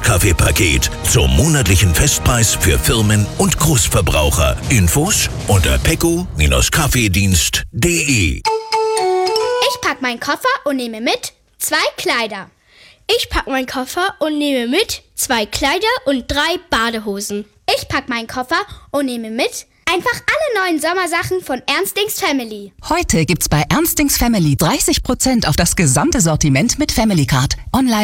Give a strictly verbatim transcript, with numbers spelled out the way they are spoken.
Kaffeepaket zum monatlichen Festpreis für Firmen und Großverbraucher. Infos unter pecco-kaffeedienst punkt de. Ich pack meinen Koffer und nehme mit zwei Kleider. Ich pack meinen Koffer und nehme mit zwei Kleider und drei Badehosen. Ich pack meinen Koffer und nehme mit einfach alle neuen Sommersachen von Ernstings Family. Heute gibt's bei Ernstings Family dreißig Prozent auf das gesamte Sortiment mit Family Card. Online